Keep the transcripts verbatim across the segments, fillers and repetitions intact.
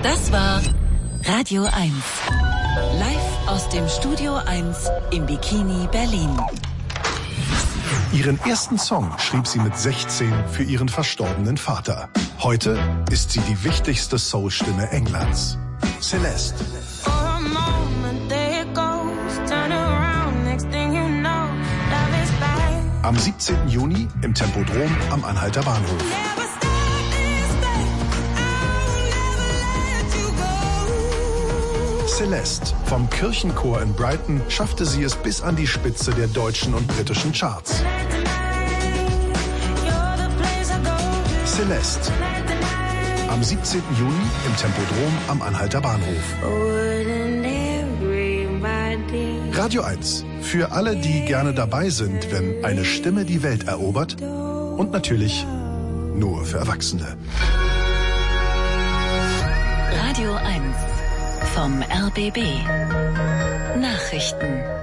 Das war Radio eins. Live aus dem Studio eins im Bikini Berlin. Ihren ersten Song schrieb sie mit sechzehn für ihren verstorbenen Vater. Heute ist sie die wichtigste Soul-Stimme Englands. Celeste. Am siebzehnten Juni im Tempodrom am Anhalter Bahnhof. Celeste. Vom Kirchenchor in Brighton schaffte sie es bis an die Spitze der deutschen und britischen Charts. Celeste. Am siebzehnten Juni im Tempodrom am Anhalter Bahnhof. Radio eins. Für alle, die gerne dabei sind, wenn eine Stimme die Welt erobert. Und natürlich nur für Erwachsene. Radio eins vom R B B. Nachrichten.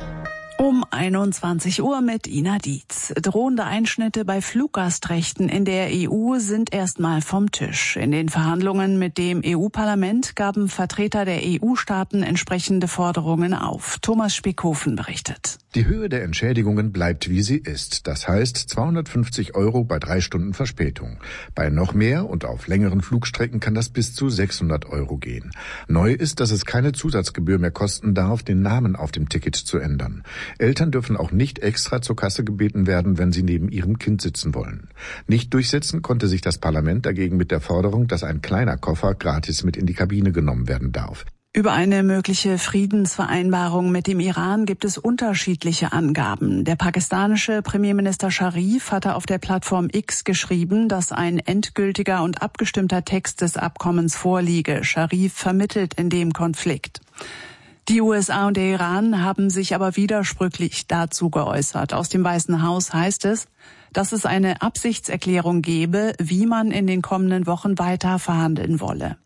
Um einundzwanzig Uhr mit Ina Dietz. Drohende Einschnitte bei Fluggastrechten in der E U sind erstmal vom Tisch. In den Verhandlungen mit dem E U-Parlament gaben Vertreter der E U-Staaten entsprechende Forderungen auf. Thomas Spiekhofen berichtet. Die Höhe der Entschädigungen bleibt, wie sie ist. Das heißt zweihundertfünfzig Euro bei drei Stunden Verspätung. Bei noch mehr und auf längeren Flugstrecken kann das bis zu sechshundert Euro gehen. Neu ist, dass es keine Zusatzgebühr mehr kosten darf, den Namen auf dem Ticket zu ändern. Eltern dürfen auch nicht extra zur Kasse gebeten werden, wenn sie neben ihrem Kind sitzen wollen. Nicht durchsetzen konnte sich das Parlament dagegen mit der Forderung, dass ein kleiner Koffer gratis mit in die Kabine genommen werden darf. Über eine mögliche Friedensvereinbarung mit dem Iran gibt es unterschiedliche Angaben. Der pakistanische Premierminister Scharif hatte auf der Plattform X geschrieben, dass ein endgültiger und abgestimmter Text des Abkommens vorliege. Scharif vermittelt in dem Konflikt. Die U S A und der Iran haben sich aber widersprüchlich dazu geäußert. Aus dem Weißen Haus heißt es, dass es eine Absichtserklärung gebe, wie man in den kommenden Wochen weiter verhandeln wolle.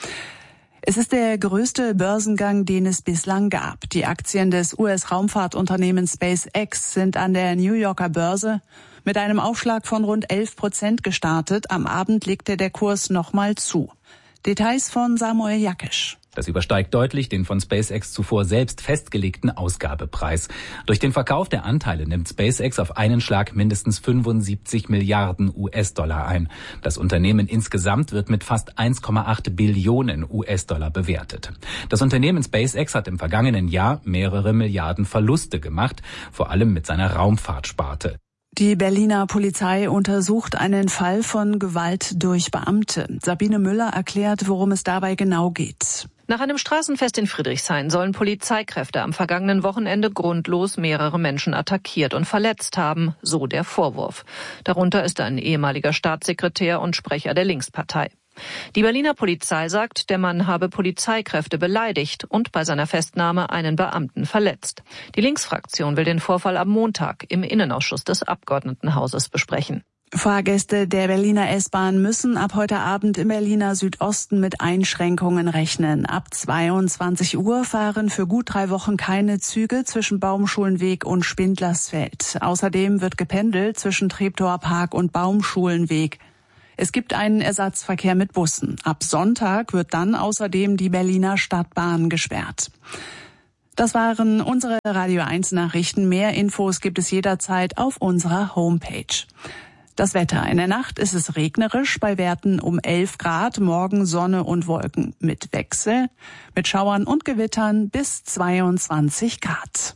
Es ist der größte Börsengang, den es bislang gab. Die Aktien des U S-Raumfahrtunternehmens SpaceX sind an der New Yorker Börse mit einem Aufschlag von rund elf Prozent gestartet. Am Abend legte der Kurs nochmal zu. Details von Samuel Jakisch. Das übersteigt deutlich den von SpaceX zuvor selbst festgelegten Ausgabepreis. Durch den Verkauf der Anteile nimmt SpaceX auf einen Schlag mindestens fünfundsiebzig Milliarden U S-Dollar ein. Das Unternehmen insgesamt wird mit fast eins Komma acht Billionen U S-Dollar bewertet. Das Unternehmen SpaceX hat im vergangenen Jahr mehrere Milliarden Verluste gemacht, vor allem mit seiner Raumfahrtsparte. Die Berliner Polizei untersucht einen Fall von Gewalt durch Beamte. Sabine Müller erklärt, worum es dabei genau geht. Nach einem Straßenfest in Friedrichshain sollen Polizeikräfte am vergangenen Wochenende grundlos mehrere Menschen attackiert und verletzt haben, so der Vorwurf. Darunter ist ein ehemaliger Staatssekretär und Sprecher der Linkspartei. Die Berliner Polizei sagt, der Mann habe Polizeikräfte beleidigt und bei seiner Festnahme einen Beamten verletzt. Die Linksfraktion will den Vorfall am Montag im Innenausschuss des Abgeordnetenhauses besprechen. Fahrgäste der Berliner S-Bahn müssen ab heute Abend im Berliner Südosten mit Einschränkungen rechnen. Ab zweiundzwanzig Uhr fahren für gut drei Wochen keine Züge zwischen Baumschulenweg und Spindlersfeld. Außerdem wird gependelt zwischen Treptower Park und Baumschulenweg. Es gibt einen Ersatzverkehr mit Bussen. Ab Sonntag wird dann außerdem die Berliner Stadtbahn gesperrt. Das waren unsere Radio eins Nachrichten. Mehr Infos gibt es jederzeit auf unserer Homepage. Das Wetter. In der Nacht ist es regnerisch, bei Werten um elf Grad, morgen Sonne und Wolken mit Wechsel, mit Schauern und Gewittern bis zweiundzwanzig Grad.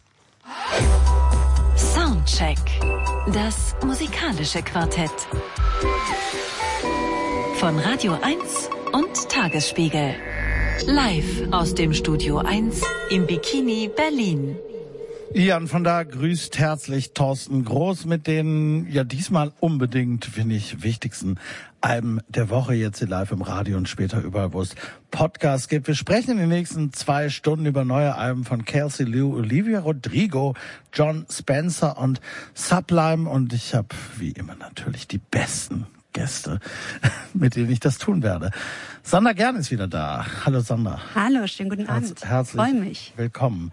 Soundcheck. Das musikalische Quartett. Von Radio eins und Tagesspiegel. Live aus dem Studio eins im Bikini Berlin. Ja, und von da grüßt herzlich Thorsten Groß mit den, ja diesmal unbedingt, finde ich, wichtigsten Alben der Woche jetzt hier live im Radio und später überall, wo es Podcasts gibt. Wir sprechen in den nächsten zwei Stunden über neue Alben von Kelsey Lou, Olivia Rodrigo, John Spencer und Sublime und ich habe wie immer natürlich die besten Gäste, mit denen ich das tun werde. Sandra Gern ist wieder da. Hallo Sandra. Hallo, schönen guten Abend. Herz, herzlich Freue mich. Willkommen.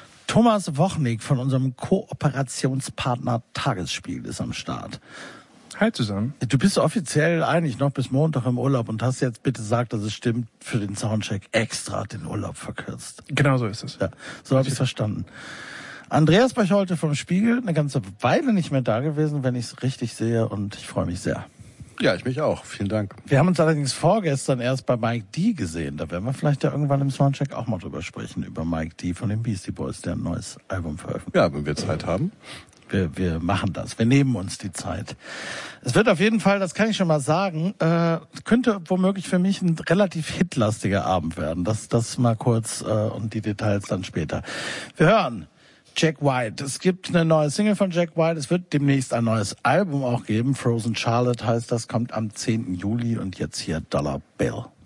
Thomas Wochnik von unserem Kooperationspartner Tagesspiegel ist am Start. Hi zusammen. Du bist offiziell eigentlich noch bis Montag im Urlaub und hast jetzt bitte gesagt, dass es stimmt, für den Soundcheck extra den Urlaub verkürzt. Genau so ist es. Ja, so habe ich es verstanden. Andreas Bechholte vom Spiegel, eine ganze Weile nicht mehr da gewesen, wenn ich es richtig sehe, und ich freue mich sehr. Ja, ich mich auch. Vielen Dank. Wir haben uns allerdings vorgestern erst bei Mike D gesehen. Da werden wir vielleicht ja irgendwann im Soundcheck auch mal drüber sprechen, über Mike D von den Beastie Boys, der ein neues Album veröffentlicht. Ja, wenn wir Zeit haben. Wir, wir machen das. Wir nehmen uns die Zeit. Es wird auf jeden Fall, das kann ich schon mal sagen, äh, könnte womöglich für mich ein relativ hitlastiger Abend werden. Das, das mal kurz äh, und die Details dann später. Wir hören Jack White. Es gibt eine neue Single von Jack White. Es wird demnächst ein neues Album auch geben. Frozen Charlotte heißt das, kommt am zehnten Juli. Und jetzt hier Dollar Bill.